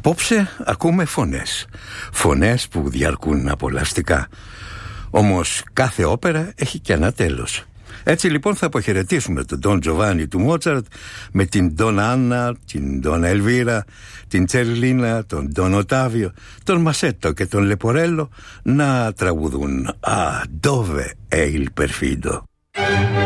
Απόψε ακούμε φωνές. Φωνές που διαρκούν απολαυστικά. Όμως κάθε όπερα έχει και ένα τέλος. Έτσι λοιπόν θα αποχαιρετήσουμε τον Ντον Τζοβάνι του Μότσαρτ με την Ντον Άννα, την Ντον Ελβίρα, την Τσερλίνα, τον Ντον Οτάβιο, τον Μασέτο και τον Λεπορέλο να τραγουδούν «Α, dove è il perfido».